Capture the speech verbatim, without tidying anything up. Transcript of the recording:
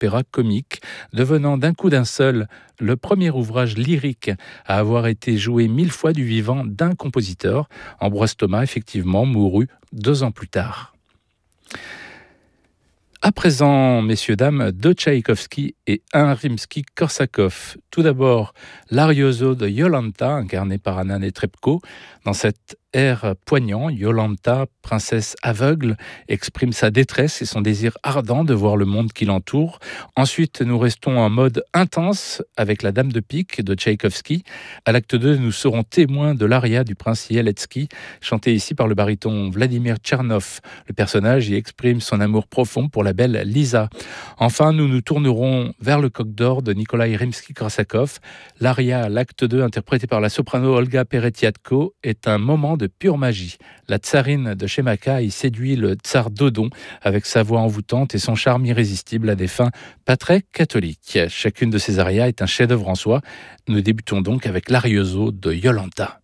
opéra comique, devenant d'un coup d'un seul le premier ouvrage lyrique à avoir été joué mille fois du vivant d'un compositeur. Ambroise Thomas, effectivement, mourut deux ans plus tard. À présent, messieurs, dames, deux Tchaïkovski et un Rimsky-Korsakov. Tout d'abord, l'Arioso de Yolanta, incarné par Anna Netrebko. Dans cet air poignant, Yolanta, princesse aveugle, exprime sa détresse et son désir ardent de voir le monde qui l'entoure. Ensuite, nous restons en mode intense avec la Dame de pique de Tchaïkovski. À l'acte deux, nous serons témoins de l'aria du prince Yeletsky, chanté ici par le baryton Vladimir Tchernov. Le personnage y exprime son amour profond pour la belle Lisa. Enfin, nous nous tournerons vers le Coq d'Or de Nikolai Rimsky-Korsakov. L'aria à l'acte deux, interprété par la soprano Olga Peretiatko, est un moment de pure magie. La tsarine de Shemaka y séduit le tsar Dodon avec sa voix envoûtante et son charme irrésistible à des fins pas très catholiques. Chacune de ces arias est un chef-d'œuvre en soi. Nous débutons donc avec l'Arioso de Yolanta.